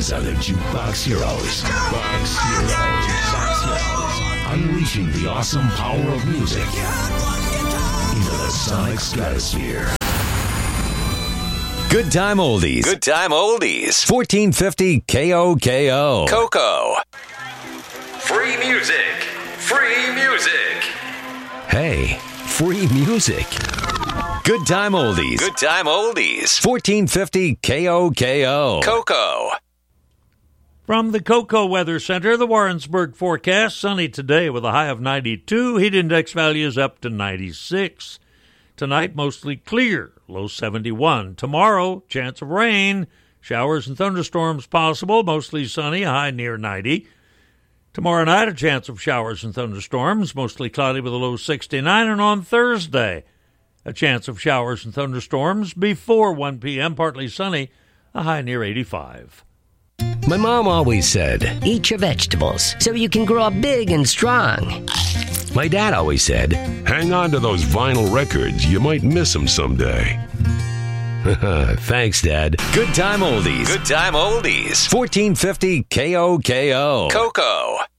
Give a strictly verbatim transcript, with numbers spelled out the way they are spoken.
These are the Jukebox Heroes. Jukebox Heroes. Unleashing the awesome power of music into the sonic stratosphere. Good time oldies. Good time oldies. fourteen fifty K O K O. Coco. Free music. Free music. Hey, free music. Good time oldies. Good time oldies. fourteen fifty K O K O. Coco. From the Coco Weather Center, the Warrensburg forecast, sunny today with a high of ninety-two. Heat index values up to ninety-six. Tonight, mostly clear, low seventy-one. Tomorrow, chance of rain, showers and thunderstorms possible, mostly sunny, high near ninety. Tomorrow night, a chance of showers and thunderstorms, mostly cloudy with a low sixty-nine. And on Thursday, a chance of showers and thunderstorms before one p.m., partly sunny, a high near eighty-five. My mom always said, eat your vegetables so you can grow up big and strong. My dad always said, hang on to those vinyl records. You might miss them someday. Thanks, Dad. Good time oldies. Good time oldies. fourteen fifty K O K O. Coco.